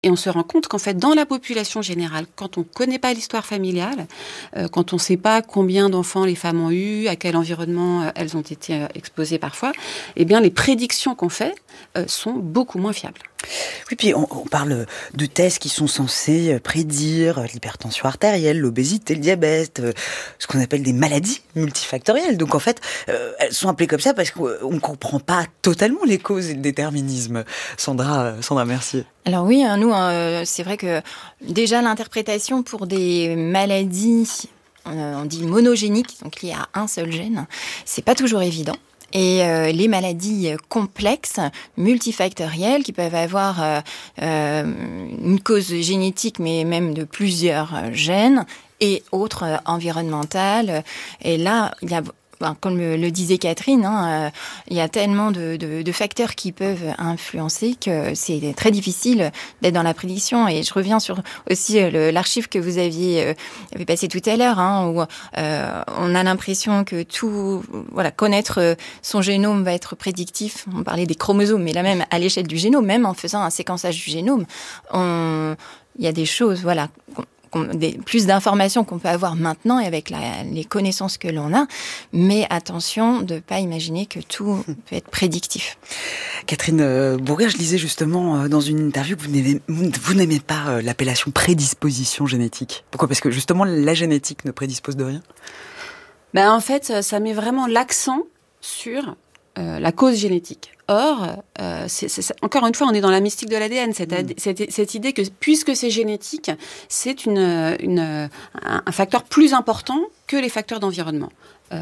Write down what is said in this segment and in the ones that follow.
Et on se rend compte qu'en fait, dans la population générale, quand on ne connaît pas l'histoire familiale, quand on ne sait pas combien d'enfants les femmes ont eu, à quel environnement elles ont été exposées parfois, eh bien, les prédictions qu'on fait sont beaucoup moins fiables. Oui, puis on parle de tests qui sont censés prédire l'hypertension artérielle, l'obésité, le diabète, ce qu'on appelle des maladies multifactorielles. Donc en fait, elles sont appelées comme ça parce qu'on ne comprend pas totalement les causes et le déterminisme. Sandra Mercier. Alors oui, nous, c'est vrai que déjà l'interprétation pour des maladies, on dit monogéniques, donc liées à un seul gène, c'est pas toujours évident. Et les maladies complexes, multifactorielles, qui peuvent avoir une cause génétique, mais même de plusieurs gènes, et autres environnementales. Et là, il y a... Comme le disait Catherine, il y a tellement de facteurs qui peuvent influencer que c'est très difficile d'être dans la prédiction. Et je reviens sur aussi l'archive que vous avez passé tout à l'heure, où on a l'impression que connaître son génome va être prédictif. On parlait des chromosomes, mais là même à l'échelle du génome, même en faisant un séquençage du génome, il y a des choses, plus d'informations qu'on peut avoir maintenant et avec les connaissances que l'on a, mais attention de ne pas imaginer que tout peut être prédictif. Catherine Bourguin, je lisais justement dans une interview que vous n'aimez pas l'appellation prédisposition génétique. Pourquoi ? Parce que justement la génétique ne prédispose de rien ? En fait, ça met vraiment l'accent sur la cause génétique. Or, encore une fois, on est dans la mystique de l'ADN, cette idée que puisque c'est génétique, c'est un facteur plus important que les facteurs d'environnement.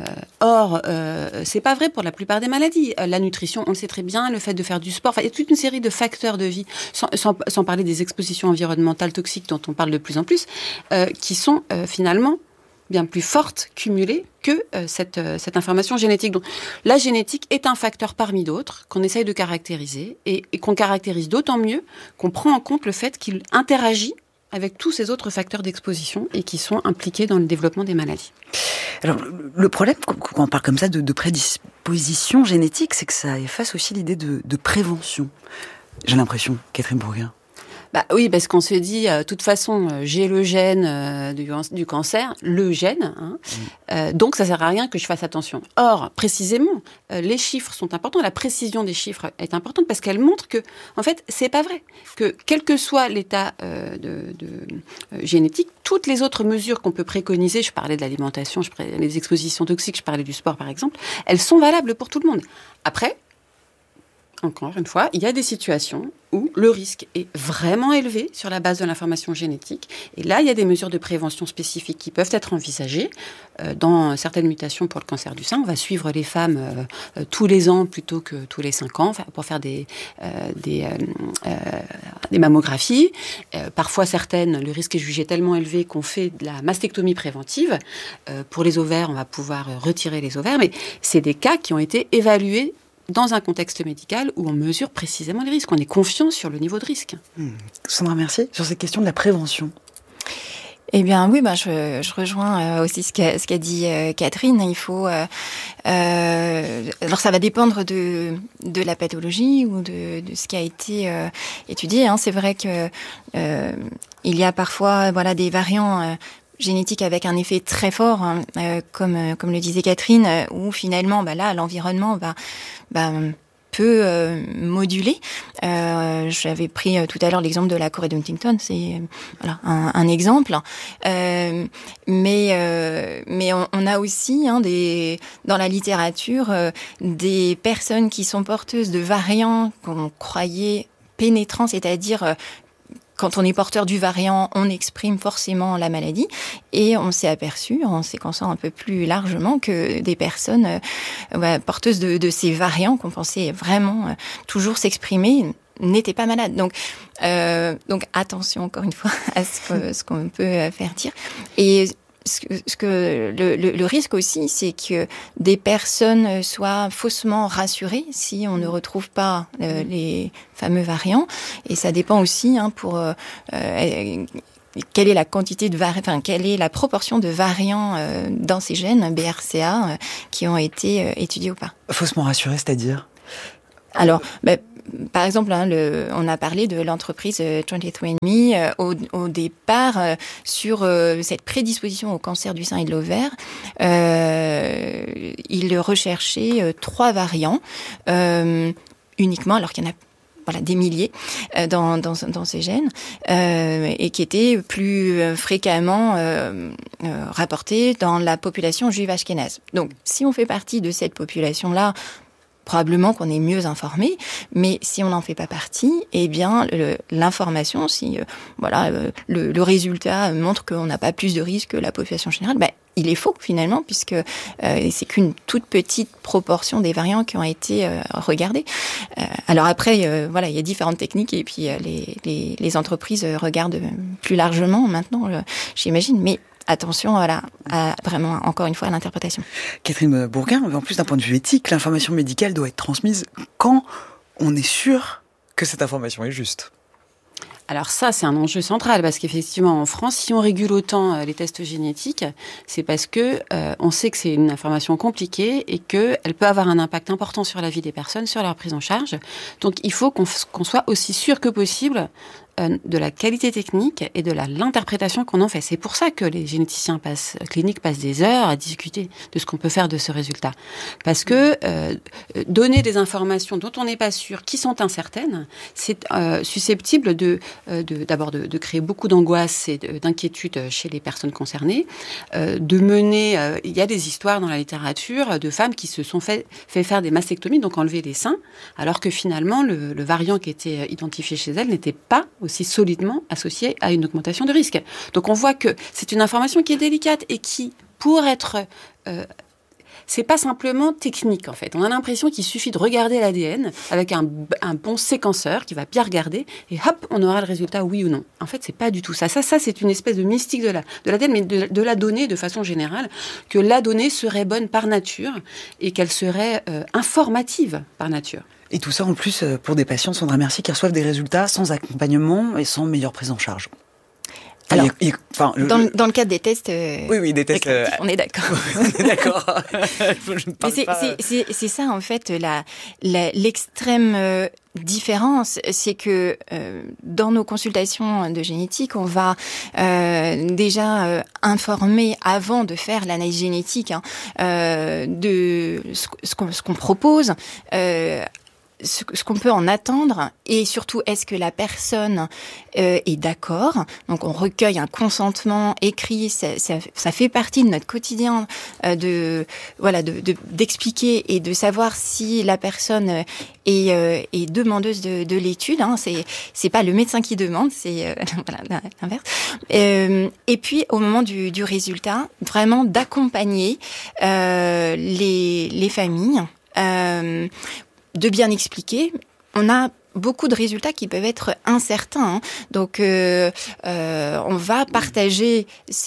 Or, c'est pas vrai pour la plupart des maladies. La nutrition, on le sait très bien, le fait de faire du sport, il y a toute une série de facteurs de vie, sans parler des expositions environnementales toxiques dont on parle de plus en plus, qui sont finalement bien plus forte cumulée que cette information génétique. Donc, la génétique est un facteur parmi d'autres qu'on essaye de caractériser et qu'on caractérise d'autant mieux qu'on prend en compte le fait qu'il interagit avec tous ces autres facteurs d'exposition et qui sont impliqués dans le développement des maladies. Alors, le problème, quand on parle comme ça de prédisposition génétique, c'est que ça efface aussi l'idée de prévention. J'ai l'impression, Catherine Bourguin. Oui, parce qu'on se dit, de toute façon, j'ai le gène du cancer, le gène, donc ça sert à rien que je fasse attention. Or, précisément, les chiffres sont importants, la précision des chiffres est importante parce qu'elle montre que, en fait, c'est pas vrai. Que quel que soit l'état génétique, toutes les autres mesures qu'on peut préconiser, je parlais de l'alimentation, je parlais des expositions toxiques, je parlais du sport par exemple, elles sont valables pour tout le monde. Après, encore une fois, il y a des situations où le risque est vraiment élevé sur la base de l'information génétique. Et là, il y a des mesures de prévention spécifiques qui peuvent être envisagées. Dans certaines mutations pour le cancer du sein, on va suivre les femmes tous les ans plutôt que tous les 5 ans pour faire des mammographies. Parfois, certaines, le risque est jugé tellement élevé qu'on fait de la mastectomie préventive. Pour les ovaires, on va pouvoir retirer les ovaires. Mais c'est des cas qui ont été évalués dans un contexte médical où on mesure précisément les risques. On est confiant sur le niveau de risque. Sandra Mercier, sur cette question de la prévention. Eh bien oui, je rejoins aussi ce qu'a dit Catherine. Il faut alors ça va dépendre de la pathologie ou de ce qui a été étudié. C'est vrai que il y a parfois des variants génétique avec un effet très fort, comme le disait Catherine, où finalement, là, l'environnement peut moduler. J'avais pris tout à l'heure l'exemple de la Corée d'Huntington, c'est un exemple. Mais on a aussi dans la littérature des personnes qui sont porteuses de variants qu'on croyait pénétrants, c'est-à-dire quand on est porteur du variant, on exprime forcément la maladie. Et on s'est aperçu, en séquençant un peu plus largement, que des personnes porteuses de ces variants qu'on pensait vraiment toujours s'exprimer n'étaient pas malades. Donc attention, encore une fois, à ce qu'on peut faire dire. Et le risque aussi, c'est que des personnes soient faussement rassurées si on ne retrouve pas les fameux variants. Et ça dépend aussi pour quelle est la quantité de quelle est la proportion de variants dans ces gènes BRCA qui ont été étudiés ou pas. Faussement rassuré, c'est-à-dire ? Alors, par exemple, on a parlé de l'entreprise 23andMe au départ sur cette prédisposition au cancer du sein et de l'ovaire. Ils recherchaient 3 variants uniquement, alors qu'il y en a des milliers dans ces gènes, et qui étaient plus fréquemment rapportés dans la population juive ashkénaze. Donc, si on fait partie de cette population-là, probablement qu'on est mieux informé, mais si on n'en fait pas partie, eh bien l'information, si le résultat montre qu'on n'a pas plus de risques que la population générale, il est faux finalement, puisque c'est qu'une toute petite proportion des variants qui ont été regardés. Alors après, il y a différentes techniques, et puis les entreprises regardent plus largement maintenant, j'imagine, mais attention, à vraiment, encore une fois, à l'interprétation. Catherine Bourguin, en plus d'un point de vue éthique, l'information médicale doit être transmise quand on est sûr que cette information est juste. Alors ça, c'est un enjeu central, parce qu'effectivement, en France, si on régule autant les tests génétiques, c'est parce que on sait que c'est une information compliquée et qu'elle peut avoir un impact important sur la vie des personnes, sur leur prise en charge. Donc il faut qu'on soit aussi sûr que possible de la qualité technique et de l'interprétation qu'on en fait. C'est pour ça que les généticiens cliniques passent des heures à discuter de ce qu'on peut faire de ce résultat. Parce que donner des informations dont on n'est pas sûr, qui sont incertaines, c'est susceptible d'abord de créer beaucoup d'angoisse et d'inquiétude chez les personnes concernées, de mener... il y a des histoires dans la littérature de femmes qui se sont fait faire des mastectomies, donc enlever les seins, alors que finalement, le variant qui était identifié chez elles n'était pas aussi solidement associé à une augmentation de risque. Donc on voit que c'est une information qui est délicate et qui, pour être... c'est pas simplement technique, en fait. On a l'impression qu'il suffit de regarder l'ADN avec un bon séquenceur qui va bien regarder et hop, on aura le résultat oui ou non. En fait, c'est pas du tout ça. Ça c'est une espèce de mystique de l'ADN, mais de la donnée de façon générale, que la donnée serait bonne par nature et qu'elle serait informative par nature. Et tout ça, en plus, pour des patients, Sandra Mercier, qui reçoivent des résultats sans accompagnement et sans meilleure prise en charge. Alors, dans le cadre des tests, oui, des tests, on est d'accord. On est d'accord. C'est ça, en fait, l'extrême différence, c'est que dans nos consultations de génétique, on va déjà informer avant de faire l'analyse génétique de ce qu'on propose. Ce qu'on peut en attendre, et surtout, est-ce que la personne est d'accord? Donc, on recueille un consentement écrit, ça fait partie de notre quotidien d'expliquer et de savoir si la personne est demandeuse de l'étude. C'est pas le médecin qui demande, c'est l'inverse. Et puis, au moment du résultat, vraiment d'accompagner les familles. De bien expliquer. On a beaucoup de résultats qui peuvent être incertains. Donc, on va partager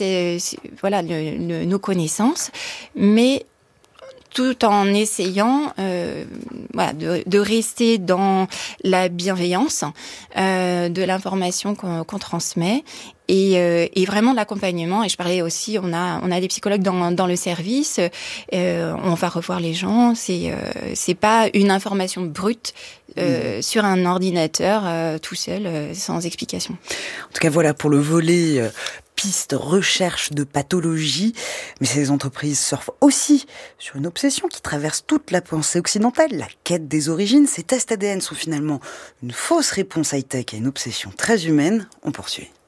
nos connaissances, mais tout en essayant de rester dans la bienveillance de l'information qu'on transmet. Et vraiment de l'accompagnement. Et je parlais aussi, on a des psychologues dans le service. On va revoir les gens. C'est pas une information brute sur un ordinateur tout seul, sans explication. En tout cas, voilà pour le volet piste recherche de pathologie. Mais ces entreprises surfent aussi sur une obsession qui traverse toute la pensée occidentale, la quête des origines. Ces tests ADN sont finalement une fausse réponse high-tech à une obsession très humaine. On poursuit.